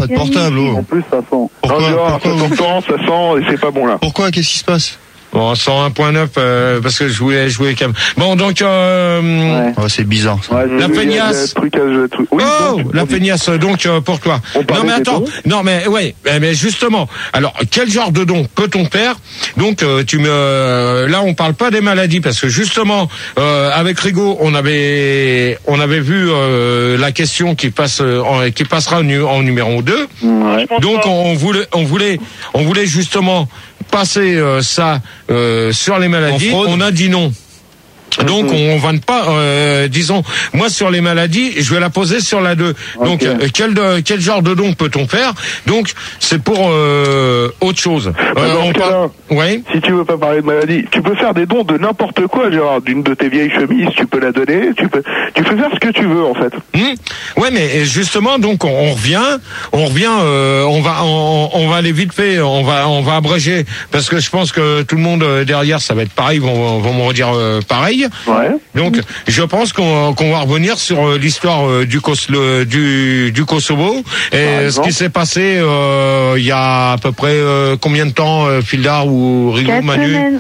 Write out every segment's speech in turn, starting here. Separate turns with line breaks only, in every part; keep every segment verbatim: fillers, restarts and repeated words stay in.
pas de portable. Oh.
En plus, ça sent.
Pourquoi,
non, Gérard,
pourquoi
ça t'entend, ça sent, et c'est pas bon là.
Pourquoi? Qu'est-ce qui se passe?
Bon, cent un point neuf, euh, parce que je voulais jouer quand même. Bon, donc, euh,
Ouais.
Oh, c'est bizarre. Ça.
Ouais,
La
j'ai vu, il y a
feignasse.
des trucs à- des trucs- Oui,
oh,
bon, tu-
la
on dit-
feignasse, donc, euh, pour toi.
On parlait
Non, mais
des
attends.
dons.
Non, mais, ouais, mais mais justement. Alors, quel genre de don peut-on faire? Donc, euh, tu me, là, on parle pas des maladies, parce que justement, euh, avec Rigaud, on avait, on avait vu, euh, la question qui passe, euh, en, qui passera en, nu- en numéro deux.
Ouais.
Donc, on voulait, on voulait, on voulait justement passer euh, ça euh, sur les maladies. On a dit non. Donc on va ne pas, euh, disons, moi sur les maladies, je vais la poser sur la deux. Donc
Ok.
euh, quel de, quel genre de don peut-on faire? Donc c'est pour euh, autre chose.
Bah, dans ce cas-là,
Ouais.
si tu veux pas parler de maladie, tu peux faire des dons de n'importe quoi, Gérard. D'une de tes vieilles chemises, tu peux la donner. Tu peux, tu peux faire ce que tu veux en fait.
Mmh. Ouais, mais justement, donc on, on revient, on revient, euh, on va, on, on va aller vite fait, on va, on va abréger, parce que je pense que tout le monde euh, derrière, ça va être pareil, vont, vont me redire euh, pareil.
Ouais.
Donc, je pense qu'on qu'on va revenir sur euh, l'histoire euh, du, Kos- le- du du Kosovo et ce
exemple.
qui s'est passé euh, il y a à peu près euh, combien de temps, euh, Fildar ou Rigo,
Quatre
Manu?
semaines.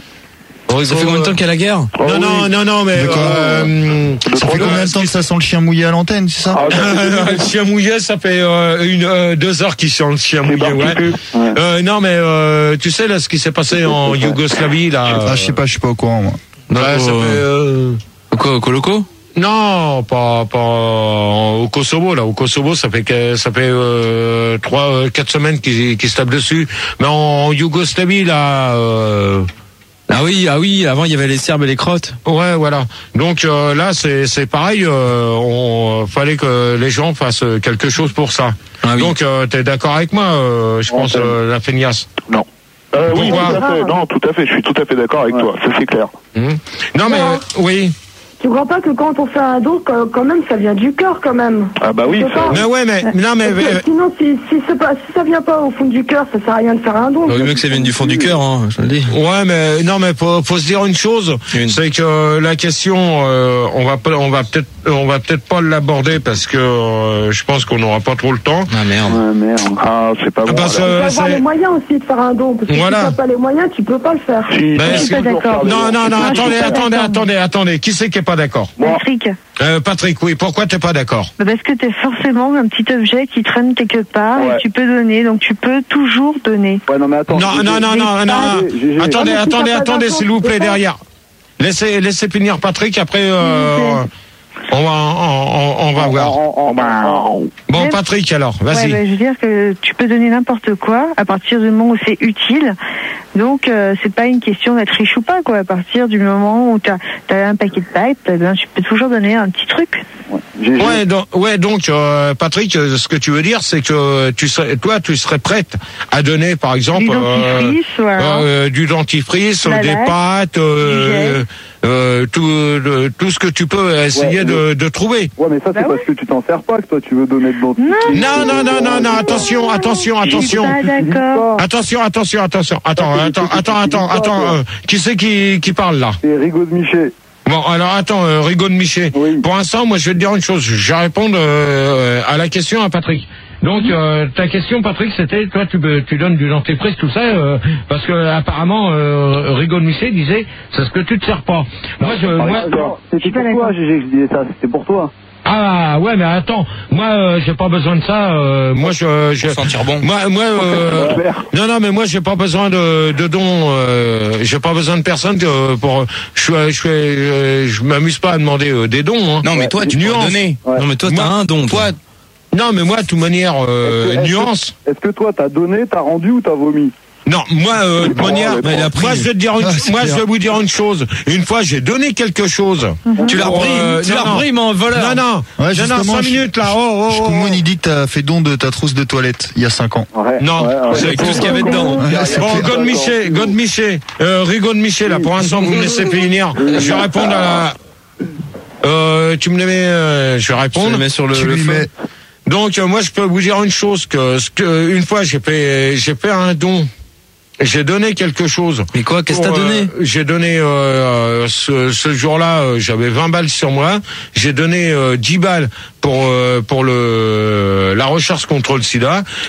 Ça fait combien de temps qu'il y a la guerre?
Oh,
Non, non,
oui.
non, non, mais
D'accord.
euh,
Ça fait combien de temps que ça sent le chien mouillé à l'antenne, c'est ça?
Ah, ça,
le chien mouillé, ça fait euh, une euh, deux heures qu'il sent le chien
c'est
mouillé. Ouais.
barbecue. Ouais.
Euh, non, mais euh, tu sais là ce qui s'est passé en Yougoslavie là.
Ah, je sais pas, je suis pas au courant, moi.
Ouais, ça fait, euh,
Quoi, au Coloco?
non, pas pas en- au Kosovo là. Au Kosovo, ça fait que ça fait euh, trois, euh, quatre semaines qu'ils qu'ils se tapent dessus. Mais en, en Yougoslavie là. Euh,
Ah oui, ah oui, avant il y avait les Serbes et les Croates.
Ouais, voilà. Donc euh, là, c'est c'est pareil. Euh, on fallait que les gens fassent quelque chose pour ça.
Ah oui.
Donc, euh, t'es d'accord avec moi, euh, je
Ouais,
pense,
t'as-
euh, la feignasse.
Non. Euh, oui, tout
Pourquoi
à fait. Non, tout à fait. Je suis tout à fait d'accord avec toi. Ça c'est clair.
Hum. Non, mais
Non.
euh, oui.
Tu crois pas que quand on fait un don, quand quand même, ça vient du cœur quand même.
Ah bah oui.
Je sais
ça-
pas.
Mais ouais, mais non, mais
Parce que
euh,
sinon, si, si, c'est pas, si ça vient pas au fond du cœur, ça sert à rien de faire un don.
Il vaut mieux que ça vienne du fond du cœur, hein, je te le dis.
ouais, mais non, mais faut, faut se dire une chose,
Une.
c'est que la question, euh, on va pas, on va peut-être, on va peut-être pas l'aborder parce que euh, je pense qu'on n'aura pas trop le temps.
Ah merde.
Ouais, merde. Ah, c'est pas bon.
Parce
alors.
que
Il faut avoir
c'est-
les moyens aussi de faire un don. Parce que
Voilà.
si t'as pas les moyens, tu peux pas le faire.
Si,
Ben,
tu
est-ce
peux
que-
toujours
d'accord.
faire des
Non,
dons.
non, non,
Moi, je
attendez,
suis pas
attendez,
d'accord.
attendez, attendez. Qui c'est qui est pas d'accord?
Moi.
Patrick,
euh, Patrick, oui. Pourquoi t'es pas d'accord?
parce que t'es forcément un petit objet qui traîne quelque part
Ouais.
et tu peux donner, donc tu peux toujours donner.
Ouais, non mais attends.
Non,
G G.
non, non, non, non.
G G.
Attendez,
Ah, mais si
attendez,
t'as pas
attendez,
d'argent,
s'il vous
tu peux
plaît,
pas.
derrière. Laissez, laissez finir Patrick. Après, euh, on va, on, on, on va voir.
En- en- en-
Bon,
Même-
Patrick, alors,
Ouais,
vas-y.
bah, je veux dire que tu peux donner n'importe quoi à partir du moment où c'est utile. Donc, euh, c'est pas une question d'être riche ou pas, quoi. À partir du moment où t'as as un paquet de pipes, eh ben, tu peux toujours donner un petit truc.
G G.
Ouais, donc, ouais, donc euh, Patrick, euh, ce que tu veux dire, c'est que tu serais, toi, tu serais prête à donner, par exemple,
Du
euh,
dentifrice, voilà.
euh, du dentifrice,
La
des
laque,
pâtes,
du
euh,
gel.
euh, tout, le- tout ce que tu peux essayer
Ouais,
de, de trouver.
Ouais, mais ça c'est
Bah
parce que tu t'en sers pas que toi tu veux donner de l'autre.
Non, non, non, non, non, attention, attention,
Je suis
attention.
pas d'accord.
Attention, attention, attention. Attends,
Ça, c'est-
attends,
c'est-
attends,
c'est-
attends,
c'est-
attends.
c'est-
euh, qui c'est qui, qui parle là?
C'est Rigaud de Miché.
Bon, alors attends, euh, Rigaud de Miché.
Oui.
Pour l'instant, moi, je vais te dire une chose. Je vais répondre euh, à la question à Patrick. Donc, euh, ta question, Patrick, c'était, toi, tu, tu donnes du dentifrice, tout ça, euh, parce que apparemment, euh, Rigaud de Miché disait, c'est ce que tu te sers pas. Moi, je, moi,
C'était pour toi, G G, que je disais ça. C'était pour toi.
ah ouais, mais attends, moi, euh, j'ai pas besoin de ça. euh, moi, je, je
Pour sentir bon.
Moi, moi, euh, non, non, mais moi, j'ai pas besoin de, de dons. Euh, j'ai pas besoin de personne que pour. Je suis, je suis, euh, je m'amuse pas à demander euh, des dons. Hein.
Non, mais toi, tu peux
Nuance.
donner.
Ouais.
Non, mais toi, t'as
Moi-
un don. Toi,
Non, mais moi, de toute manière, euh,
Est-ce que- est-ce que-
nuance.
Est-ce que toi t'as donné, t'as rendu ou t'as vomi?
Non, moi, euh, de
Oh,
manière,
mais il
a pris.
moi, je vais te dire une,
Ah, c'est
moi,
clair.
je vais vous dire une chose. Une fois, j'ai donné quelque chose.
tu l'as
Pour,
repris.
euh,
Tu
non,
l'as
non.
repris, mais en voleur.
Non, non,
Ouais,
non,
justement,
non, cinq
je-
minutes là. Oh, oh, oh,
Shkoumou,
oh.
il dit que t'as fait don de ta trousse de toilette il y a cinq ans.
Ouais,
Non,
ouais, ouais.
c'est
Avec tout ce qu'il y avait dedans.
Ouais, c'est
Bon,
clair.
God Miché, God Miché, euh, Rigaud de Miché, là, pour l'instant, vous me laissez finir. Je vais répondre à la... Euh, tu me les mets, euh, je vais
Je
répondre.
le mets sur le,
Tu
le
lui
feu.
mets.
Donc, euh, moi, je peux vous dire une chose, que, ce que une fois, j'ai fait, j'ai fait un don. J'ai donné quelque chose.
Mais quoi, qu'est-ce que t'as
Pour,
donné?
euh, J'ai donné, euh, euh, ce, ce jour-là, euh, j'avais vingt balles sur moi. J'ai donné euh, dix balles pour, euh, pour le, la recherche contre le sida.